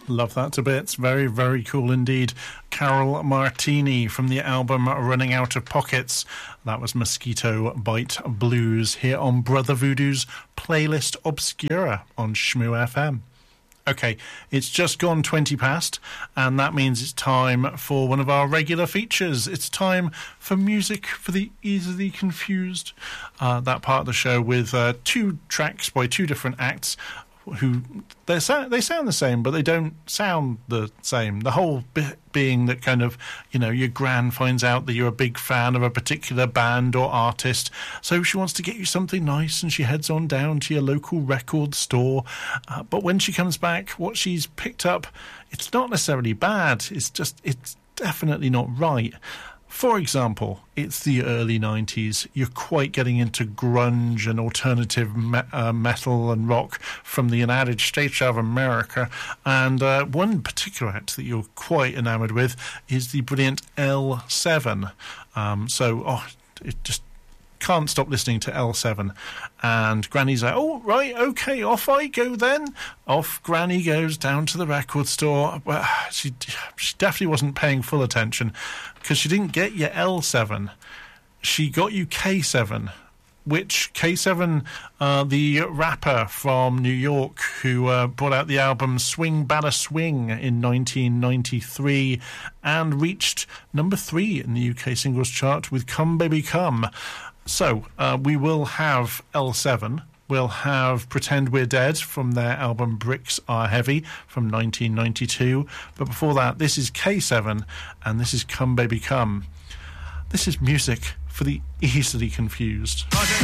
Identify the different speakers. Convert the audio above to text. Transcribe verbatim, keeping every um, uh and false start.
Speaker 1: Love that to bits. Very, very cool indeed. Carol Martini from the album Running Out of Pockets. That was Mosquito Bite Blues here on Brother Voodoo's Playlist Obscura on Shmoo F M. Okay, it's just gone twenty past, and that means it's time for one of our regular features. It's time for Music for the Easily Confused. Uh, that part of the show with uh, two tracks by two different acts who they sound they sound the same, but they don't sound the same. The whole bit being that kind of, you know, your gran finds out that you're a big fan of a particular band or artist, so she wants to get you something nice, and she heads on down to your local record store. Uh, but when she comes back, what she's picked up, it's not necessarily bad. It's just it's definitely not right. For example, it's the early nineties. You're quite getting into grunge and alternative me- uh, metal and rock from the United States of America. And uh, one particular act that you're quite enamoured with is the brilliant L seven. Um, so, oh, it just can't stop listening to L seven. And Granny's like, oh, right, okay, off I go then. Off Granny goes down to the record store. Well, she, she definitely wasn't paying full attention, because she didn't get you L seven. She got you K seven, which K seven, uh, the rapper from New York who uh, brought out the album Swing Bada Swing in nineteen ninety-three and reached number three in the U K singles chart with Come Baby Come. So uh, we will have L seven. We'll have Pretend We're Dead from their album Bricks Are Heavy from nineteen ninety-two. But before that, this is K seven, and this is Come Baby Come. This is music for the easily confused.